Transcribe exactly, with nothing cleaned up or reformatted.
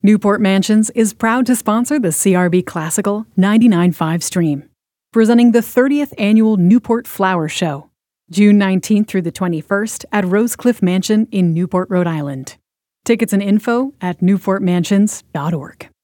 Newport Mansions is proud to sponsor the C R B Classical ninety-nine point five stream, presenting the thirtieth Annual Newport Flower Show, June nineteenth through the twenty-first at Rosecliff Mansion in Newport, Rhode Island. Tickets and info at newport mansions dot org.